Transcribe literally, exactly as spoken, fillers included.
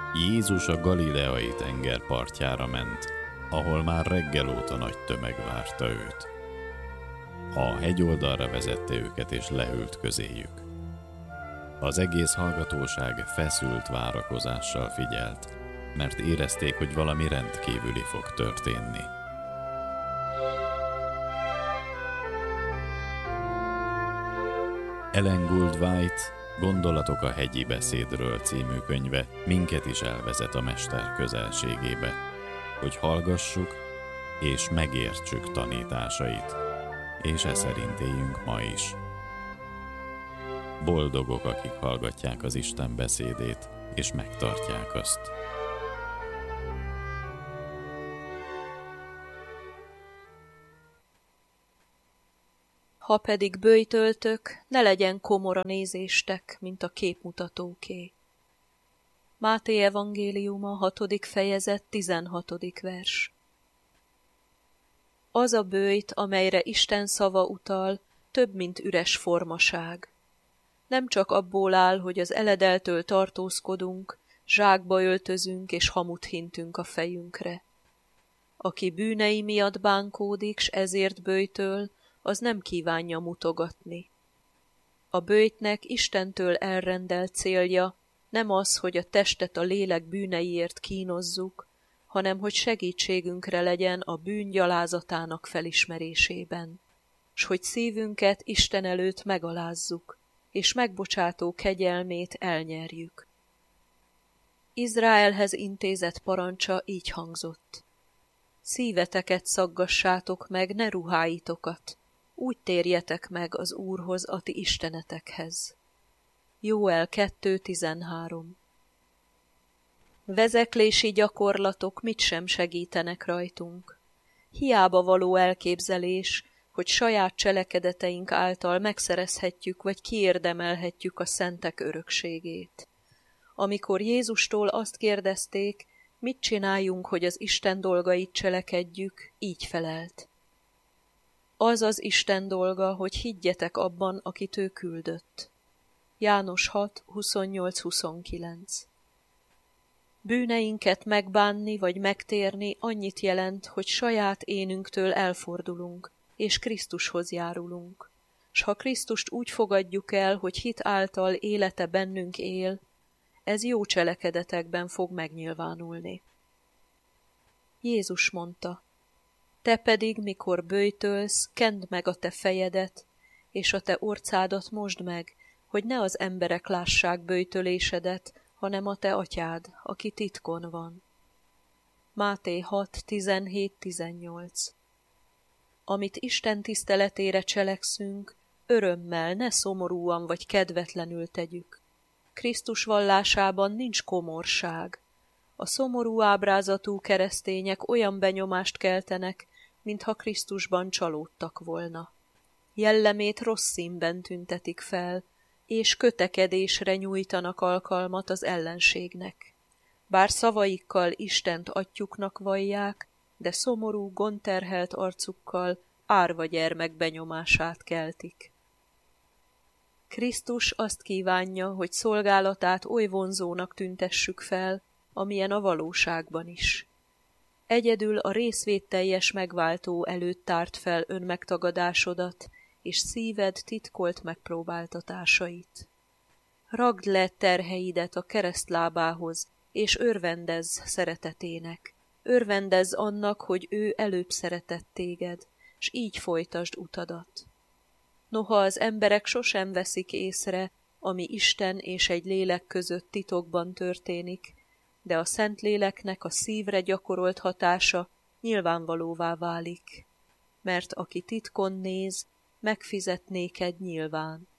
Jézus a galileai tenger partjára ment, ahol már reggel óta nagy tömeg várta őt. A hegyoldalra vezette őket és leült közéjük. Az egész hallgatóság feszült várakozással figyelt, mert érezték, hogy valami rendkívüli fog történni. Ellen Gould White Gondolatok a hegyi beszédről című könyve minket is elvezet a mester közelségébe, hogy hallgassuk és megértsük tanításait, és e szerint éljünk ma is. Boldogok, akik hallgatják az Isten beszédét, és megtartják azt. Ha pedig böjtöltök, ne legyen komor a nézéstek, mint a képmutatóké. Máté evangéliuma, hatodik fejezet, tizenhatodik vers. Az a böjt, amelyre Isten szava utal, több, mint üres formaság. Nem csak abból áll, hogy az eledeltől tartózkodunk, zsákba öltözünk és hamut hintünk a fejünkre. Aki bűnei miatt bánkódik, s ezért böjtöl, az nem kívánja mutogatni. A böjtnek Istentől elrendelt célja nem az, hogy a testet a lélek bűneiért kínozzuk, hanem hogy segítségünkre legyen a bűn gyalázatának felismerésében, s hogy szívünket Isten előtt megalázzuk, és megbocsátó kegyelmét elnyerjük. Izraelhez intézett parancsa így hangzott. Szíveteket szaggassátok meg, ne ruháitokat, úgy térjetek meg az Úrhoz, a ti istenetekhez. Jóel kettő tizenhárom. Vezeklési gyakorlatok mit sem segítenek rajtunk. Hiába való elképzelés, hogy saját cselekedeteink által megszerezhetjük vagy kiérdemelhetjük a szentek örökségét. Amikor Jézustól azt kérdezték, mit csináljunk, hogy az Isten dolgait cselekedjük, így felelt. Az az Isten dolga, hogy higgyetek abban, akit ő küldött. János hat huszonnyolc huszonkilenc. Bűneinket megbánni vagy megtérni annyit jelent, hogy saját énünktől elfordulunk, és Krisztushoz járulunk. S ha Krisztust úgy fogadjuk el, hogy hit által élete bennünk él, ez jó cselekedetekben fog megnyilvánulni. Jézus mondta, te pedig, mikor böjtölsz, kend meg a te fejedet, és a te orcádat mosd meg, hogy ne az emberek lássák böjtölésedet, hanem a te atyád, aki titkon van. Máté hat tizenhét tizennyolc. Amit Isten tiszteletére cselekszünk, örömmel, ne szomorúan vagy kedvetlenül tegyük. Krisztus vallásában nincs komorság. A szomorú ábrázatú keresztények olyan benyomást keltenek, mintha Krisztusban csalódtak volna. Jellemét rossz színben tüntetik fel, és kötekedésre nyújtanak alkalmat az ellenségnek. Bár szavaikkal Istent atyuknak vallják, de szomorú, gondterhelt arcukkal árva gyermek benyomását keltik. Krisztus azt kívánja, hogy szolgálatát oly vonzónak tüntessük fel, amilyen a valóságban is. Egyedül a részvétteljes megváltó előtt tárt fel önmegtagadásodat, és szíved titkolt megpróbáltatásait. Ragd le terheidet a keresztlábához, és örvendezz szeretetének. Örvendezz annak, hogy ő előbb szeretett téged, s így folytasd utadat. Noha az emberek sosem veszik észre, ami Isten és egy lélek között titokban történik, de a Szentléleknek a szívre gyakorolt hatása nyilvánvalóvá válik, mert aki titkon néz, megfizet néked nyilván.